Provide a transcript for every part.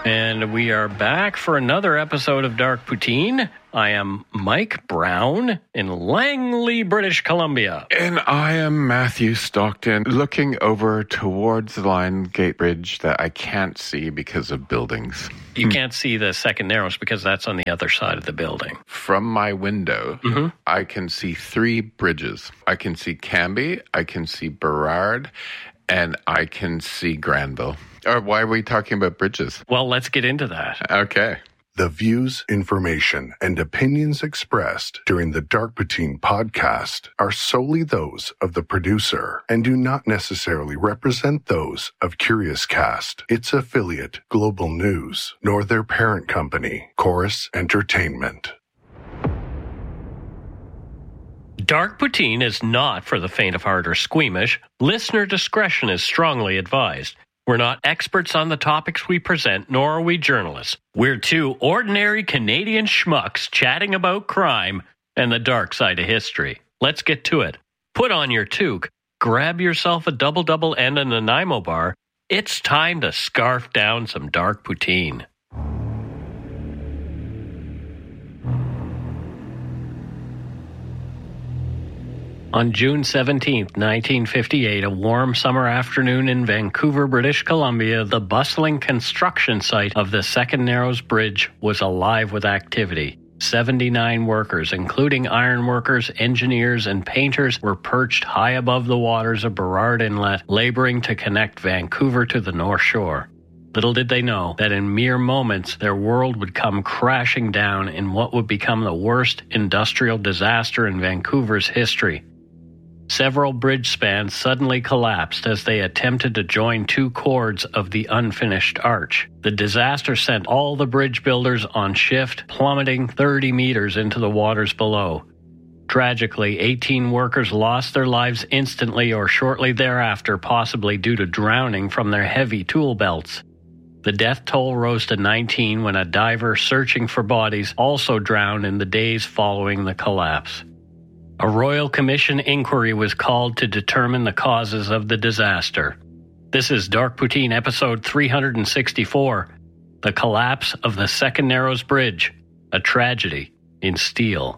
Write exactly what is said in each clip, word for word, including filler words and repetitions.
And we are back for another episode of Dark Poutine. I am Mike Brown in Langley, British Columbia. And I am Matthew Stockton, looking over towards the Lion Gate Bridge that I can't see because of buildings. You can't see the second Narrows because that's on the other side of the building. From my window, mm-hmm. I can see three bridges. I can see Cambie, I can see Burrard, and I can see Granville. Or why are we talking about bridges? Well, let's get into that. Okay. The views, information, and opinions expressed during the Dark Poutine podcast are solely those of the producer and do not necessarily represent those of Curious Cast, its affiliate, Global News, nor their parent company, Chorus Entertainment. Dark Poutine is not for the faint of heart or squeamish. Listener discretion is strongly advised. We're not experts on the topics we present, nor are we journalists. We're two ordinary Canadian schmucks chatting about crime and the dark side of history. Let's get to it. Put on your toque, grab yourself a double-double and a Nanaimo bar. It's time to scarf down some dark poutine. On June seventeenth, nineteen fifty-eight, a warm summer afternoon in Vancouver, British Columbia, the bustling construction site of the Second Narrows Bridge was alive with activity. seventy-nine workers, including ironworkers, engineers, and painters, were perched high above the waters of Burrard Inlet, laboring to connect Vancouver to the North Shore. Little did they know that in mere moments their world would come crashing down in what would become the worst industrial disaster in Vancouver's history. Several bridge spans suddenly collapsed as they attempted to join two chords of the unfinished arch. The disaster sent all the bridge builders on shift, plummeting thirty meters into the waters below. Tragically, eighteen workers lost their lives instantly or shortly thereafter, possibly due to drowning from their heavy tool belts. The death toll rose to nineteen when a diver searching for bodies also drowned in the days following the collapse. A Royal Commission inquiry was called to determine the causes of the disaster. This is Dark Poutine episode three hundred sixty-four, The Collapse of the Second Narrows Bridge, a Tragedy in Steel.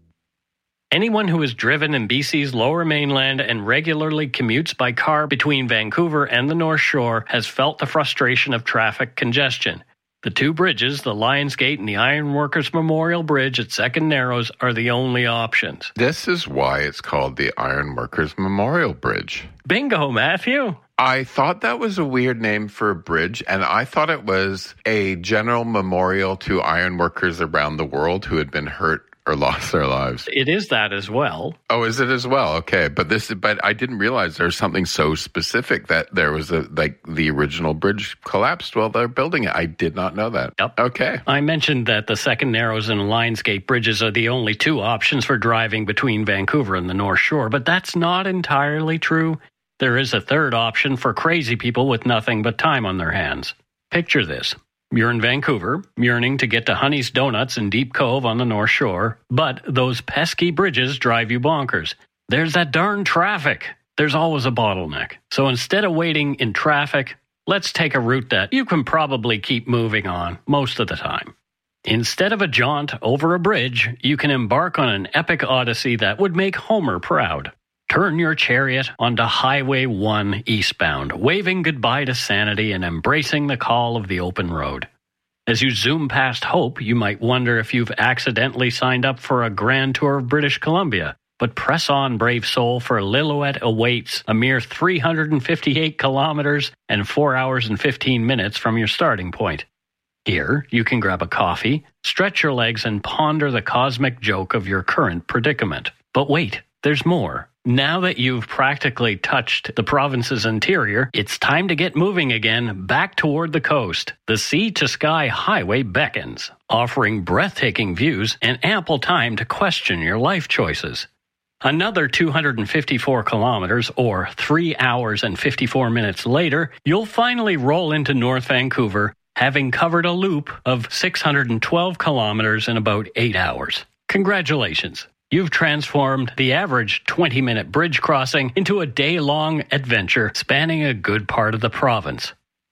Anyone who has driven in B C's Lower Mainland and regularly commutes by car between Vancouver and the North Shore has felt the frustration of traffic congestion. The two bridges, the Lions Gate and the Ironworkers Memorial Bridge at Second Narrows, are the only options. This is why it's called the Ironworkers Memorial Bridge. Bingo, Matthew. I thought that was a weird name for a bridge, and I thought it was a general memorial to ironworkers around the world who had been hurt or lost their lives. It is that as well. Oh, is it as well? Okay, but this, but I didn't realize there's something so specific that there was a like the original bridge collapsed while they're building it. I did not know that. Yep. Okay. I mentioned that the Second Narrows and Lions Gate bridges are the only two options for driving between Vancouver and the North Shore, but that's not entirely true. There is a third option for crazy people with nothing but time on their hands. Picture this. You're in Vancouver, yearning to get to Honey's Donuts in Deep Cove on the North Shore, but those pesky bridges drive you bonkers. There's that darn traffic. There's always a bottleneck. So instead of waiting in traffic, let's take a route that you can probably keep moving on most of the time. Instead of a jaunt over a bridge, you can embark on an epic odyssey that would make Homer proud. Turn your chariot onto Highway one eastbound, waving goodbye to sanity and embracing the call of the open road. As you zoom past Hope, you might wonder if you've accidentally signed up for a grand tour of British Columbia. But press on, brave soul, for Lillooet awaits, a mere three hundred fifty-eight kilometers and four hours and fifteen minutes from your starting point. Here, you can grab a coffee, stretch your legs, and ponder the cosmic joke of your current predicament. But wait, there's more. Now that you've practically touched the province's interior, it's time to get moving again, back toward the coast. The Sea-to-Sky Highway beckons, offering breathtaking views and ample time to question your life choices. Another two hundred fifty-four kilometers, or three hours and fifty-four minutes later, you'll finally roll into North Vancouver, having covered a loop of six hundred twelve kilometers in about eight hours. Congratulations. You've transformed the average twenty-minute bridge crossing into a day-long adventure spanning a good part of the province.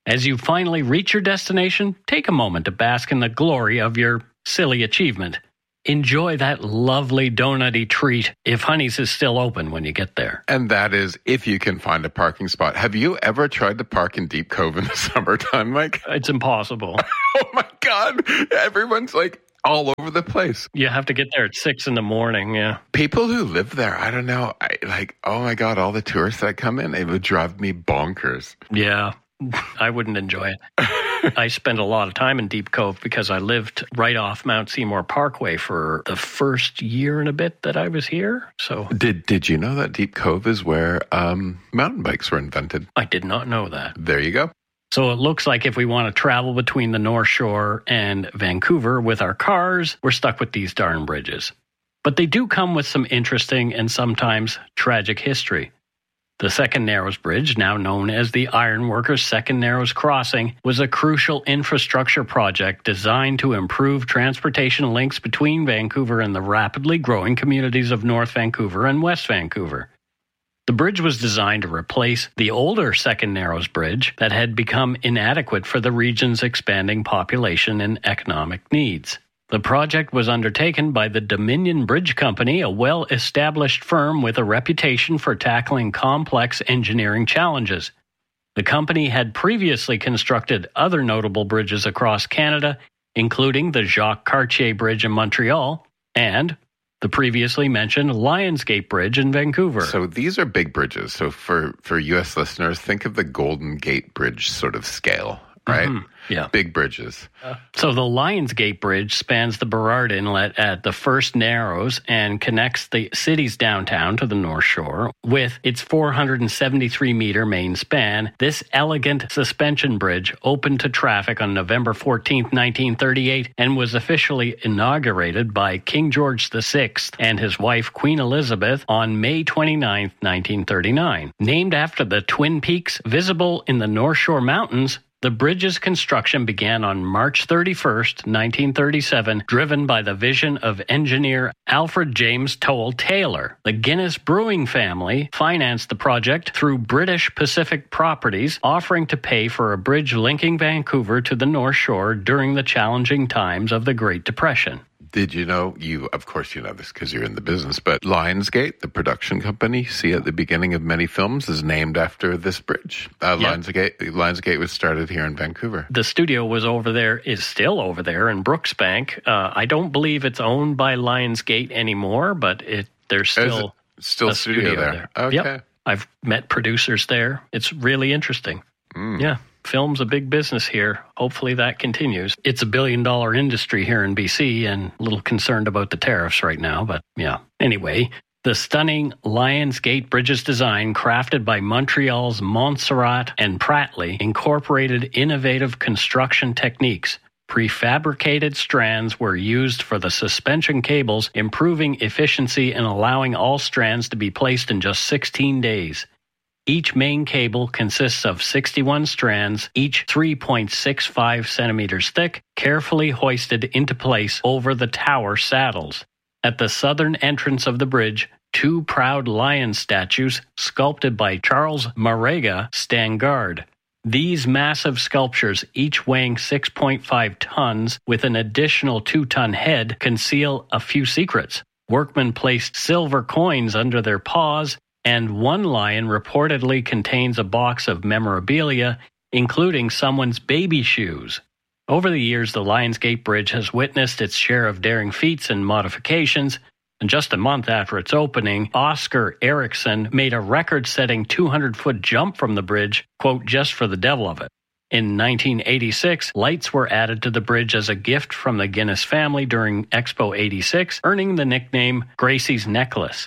As you finally reach your destination, take a moment to bask in the glory of your silly achievement. Enjoy that lovely donutty treat if Honey's is still open when you get there. And that is if you can find a parking spot. Have you ever tried to park in Deep Cove in the summertime, Mike? It's impossible. Oh my God. Everyone's like all over the place. You have to get there at six in the morning, yeah. People who live there, I don't know, I, like, oh my God, all the tourists that come in, it would drive me bonkers. Yeah, I wouldn't enjoy it. I spent a lot of time in Deep Cove because I lived right off Mount Seymour Parkway for the first year and a bit that I was here. So Did did you know that Deep Cove is where um, mountain bikes were invented? I did not know that. There you go. So it looks like if we want to travel between the North Shore and Vancouver with our cars, we're stuck with these darn bridges. But they do come with some interesting and sometimes tragic history. The Second Narrows Bridge, now known as the Ironworkers Second Narrows Crossing, was a crucial infrastructure project designed to improve transportation links between Vancouver and the rapidly growing communities of North Vancouver and West Vancouver. The bridge was designed to replace the older Second Narrows Bridge that had become inadequate for the region's expanding population and economic needs. The project was undertaken by the Dominion Bridge Company, a well-established firm with a reputation for tackling complex engineering challenges. The company had previously constructed other notable bridges across Canada, including the Jacques Cartier Bridge in Montreal and the previously mentioned Lionsgate Bridge in Vancouver. So these are big bridges. So for, for U S listeners, think of the Golden Gate Bridge sort of scale, right? Mm-hmm. Yeah. Big bridges. Uh, so the Lionsgate Bridge spans the Burrard Inlet at the First Narrows and connects the city's downtown to the North Shore. With its four hundred seventy-three meter main span, this elegant suspension bridge opened to traffic on November fourteenth, nineteen thirty-eight, and was officially inaugurated by King George the Sixth and his wife Queen Elizabeth on May twenty-ninth, nineteen thirty-nine. Named after the Twin Peaks visible in the North Shore Mountains, the bridge's construction began on March thirty-first, nineteen thirty-seven, driven by the vision of engineer Alfred James Toll Taylor. The Guinness Brewing family financed the project through British Pacific Properties, offering to pay for a bridge linking Vancouver to the North Shore during the challenging times of the Great Depression. Did you know, you, of course you know this because you're in the business, but Lionsgate, the production company, see at the beginning of many films, is named after this bridge. Uh, yep. Lionsgate, Lionsgate was started here in Vancouver. The studio was over there, is still over there in Brooksbank. Uh, I don't believe it's owned by Lionsgate anymore, but it there's still, still a studio, studio there. there. Okay. Yep. I've met producers there. It's really interesting. Mm. Yeah. Film's a big business here. Hopefully that continues. It's a billion dollar industry here in B C and a little concerned about the tariffs right now, but yeah. Anyway, the stunning Lionsgate Bridge's design, crafted by Montreal's Montserrat and Prattley, incorporated innovative construction techniques. Prefabricated strands were used for the suspension cables, improving efficiency and allowing all strands to be placed in just sixteen days. Each main cable consists of sixty-one strands, each three point six five centimeters thick, carefully hoisted into place over the tower saddles. At the southern entrance of the bridge, two proud lion statues, sculpted by Charles Marega, stand guard. These massive sculptures, each weighing six point five tons with an additional two ton head, conceal a few secrets. Workmen placed silver coins under their paws, and one lion reportedly contains a box of memorabilia, including someone's baby shoes. Over the years, the Lionsgate Bridge has witnessed its share of daring feats and modifications, and just a month after its opening, Oscar Erickson made a record-setting two hundred foot jump from the bridge, quote, just for the devil of it. In nineteen eighty-six, lights were added to the bridge as a gift from the Guinness family during Expo eighty-six, earning the nickname Gracie's Necklace.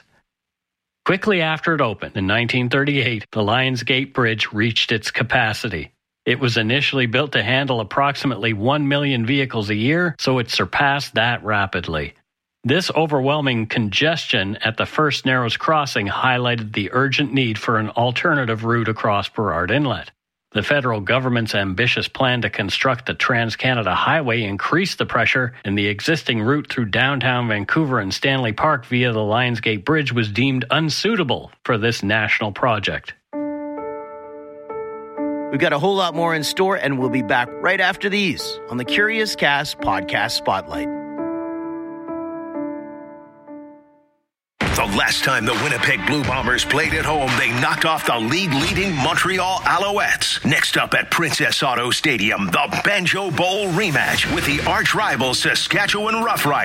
Quickly after it opened, in nineteen thirty-eight, the Lionsgate Bridge reached its capacity. It was initially built to handle approximately one million vehicles a year, so it surpassed that rapidly. This overwhelming congestion at the First Narrows crossing highlighted the urgent need for an alternative route across Burrard Inlet. The federal government's ambitious plan to construct the Trans-Canada Highway increased the pressure, and the existing route through downtown Vancouver and Stanley Park via the Lionsgate Bridge was deemed unsuitable for this national project. We've got a whole lot more in store, and we'll be back right after these on the Curious Cast Podcast Spotlight. The last time the Winnipeg Blue Bombers played at home, they knocked off the league-leading Montreal Alouettes. Next up at Princess Auto Stadium, the Banjo Bowl rematch with the arch-rival Saskatchewan Roughriders.